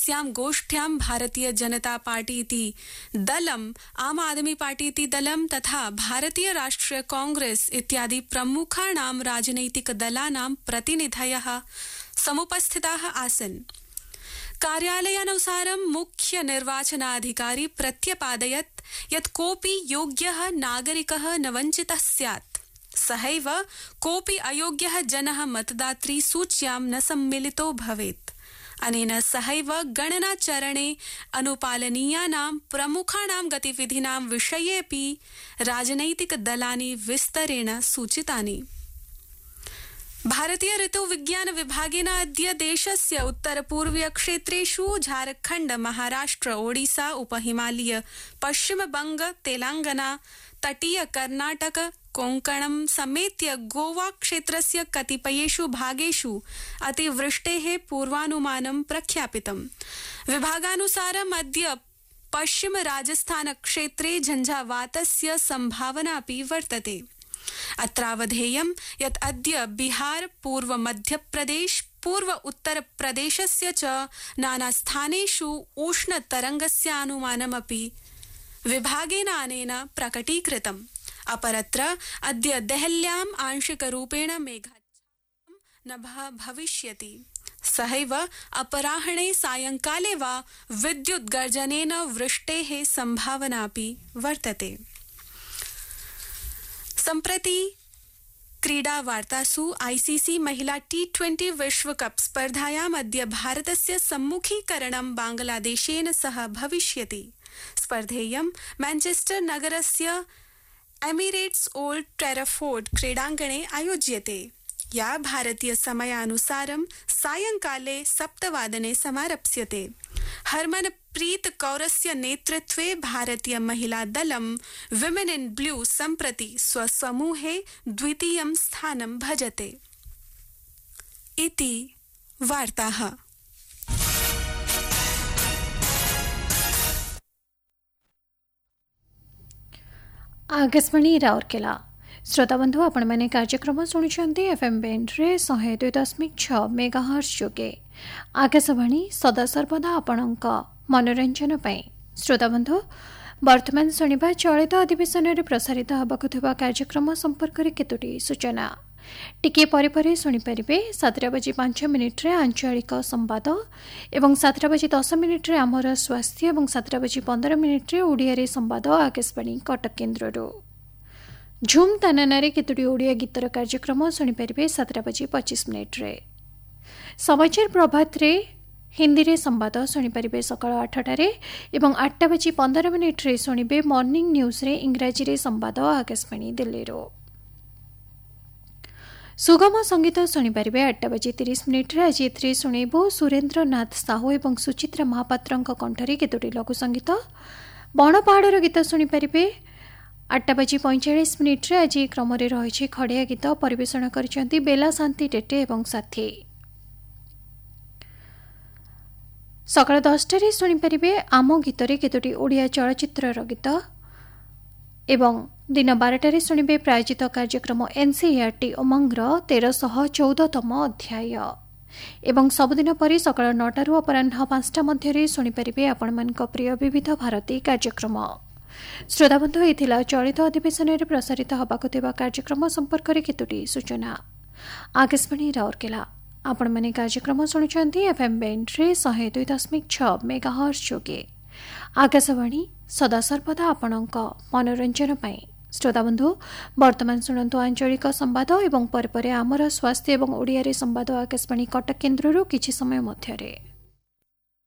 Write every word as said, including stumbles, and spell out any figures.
अस्यां गोष्ठ्यां भारतीय जनता पार्टी इति दलम्, आम आदमी पार्टी इति दलं तथा भारतीय राष्ट्रिय कांग्रेस इत्यादि प्रमुखाणां राजनैतिकदलानां प्रतिनिधयः समुपस्थिताः आसन्। कार्यालयानुसारं मुख्य निर्वाचनाधिकारी प्रत्यपादयत् यत् कोऽपि योग्यः नागरिकः न वञ्चितः स्यात्। सहैव कोऽपि अयोग्यः जनः मतदातृ सूच्यां न सम्मिलितो भवेत्। अनेन सहैव गणनाचरणे अनुपालनीयानां प्रमुखाणां गतिविधीनां विषयेऽपि राजनैतिकदलानि विस्तरेण सूचितानि। भारतीय ऋतुविज्ञान विभागेन अद्य देशस्य उत्तरपूर्वीय क्षेत्रेषु झारखण्ड, महाराष्ट्र, ओडिशा, उपहिमालय, पश्चिमबंग, तेलंगाना, तटीय कर्नाटक, कोंकणं समेत्य गोवा क्षेत्रस्य कतिपयेषु भागेषु अतिवृष्टेः पूर्वानुमानं प्रख्यापितम्। विभागानुसारम् अद्य पश्चिम राजस्थान क्षेत्रे झंझावातस्य संभावनापि वर्तते। अत्रावधेयं यत् अद्य बिहार, पूर्व मध्यप्रदेश, पूर्व उत्तरप्रदेशस्य च नानास्थानेषु उष्णतरङ्गस्य अनुमानमपि विभागेन अनेन प्रकटीकृतम्। अपरत्र अद्य देहल्याम् आंशिकरूपेण मेघाच्छादनं न भविष्यति। सहैव अपराह्णे सायंकाले वा विद्युत् गर्जनेन वृष्टेः संभावनापि वर्तते। सम्प्रति क्रीडावार्तासु आईसीसी महिला टी ट्वेंटी विश्वकप स्पर्धायाम् अद्य भारतस्य सम्मुखीकरणं बांग्लादेशेन सह भविष्यति। स्पर्धेयं मैनचेस्टर नगरस्य एमिरेट्स ओल्ड ट्रैफोर्ड क्रीडाङ्गणे आयोज्यते, या भारतीय समयानुसारं सायंकाले सप्तवादने समारप्स्यते। हरमनप्रीत कौरस्य नेतृत्वे भारतीय महिला दलं विमेन इन ब्लू सम्प्रति स्वसमूहे द्वितीयं स्थानं भजते। इति वार्ताः। आकाशवाणी राउरकेला। श्रोता बंधु आपण मैंने कार्यक्रम शुणुंट एफएम बैंड्रे शहे दुई दशमिक छ मेगाहर्ट्ज जोगे। आकाशवाणी सदा सर्वदा आपणक मनोरंजन पाई। श्रोता बंधु वर्तमान शुणा चलित अधिवेशन में प्रसारित होबाकु थिबा कार्यक्रम संपर्क में केतोटी सूचना। टिके परे परे शुणिपारे सातटा बजी पांच मिनिट्रे आंचलिक संवाद एवं सातटा बजी दस मिनिट्रे आमर स्वास्थ्य और सातटा बजी पंदर मिनिट्रे ओडिया संवाद आकाशवाणी कटक केन्द्र। झुम तानानारे केतोटी ओडिया गीतर कार्यक्रम शुणिपारे सातटा बजी पच्चीस मिनिट्रे। समाचार प्रभात रे हिंदी रे संवाद शुणिपारे सकाळ आठटारे एवं आठटा बजी पंदर मिनिट्रे शुणिबे मॉर्निंग न्यूज रे इंग्राजी रे संवाद आकाशवाणी दिल्ली रो। सुगम संगीत शुणिपारे आठटा बजी तीस मिनिट्रे। आज एथिरे शुणेबो सुरेन्द्र नाथ साहू एवं सुचित्रा महापात्रंक कंठरे केतोटी लघु संगीत। बणपहाड़र गीत शुणिपारे आठटा बजी पैंचाश मिनिट्रे। आज क्रम रही खड़िया गीत परिवेषण कर बेला शांति टेटे एवं साथी। सकाळ दसटारे शुणिपारे आम गीतरे केतोटी ओडिया चलचित्रर गीत एवं दिन बारटारे शुणिबे प्रायोजित कार्यक्रम एनसीईआरटी उमंगर तेरशह चौदहतम अध्याय एवं सबुदिन परि सकाळ नौटारू अपराह्न पांचटा मध्य शुणिपारे आपण मानक प्रिय विविध भारती कार्यक्रम। श्रोताबंधु एथिला चलित अधिवेशन में प्रसारित होबाकु थिबा कार्यक्रम संपर्क में केतोटी सूचना। आकाशवाणी राउरकेला। आपण माने कार्यक्रम शुणुचंती एफएम बैंड्रे शहे दुई दशमिक छ मेगाहर्ट्ज जोगे। आकाशवाणी सदा सर्वदा आपणक मनोरंजन पाई। श्रोताबंधु वर्तमान शुणु आंचलिक संवाद एवं पर आमर स्वास्थ्य और ओडिया संवाद आकाशवाणी कटक केन्द्र किछि समय मध्यरे।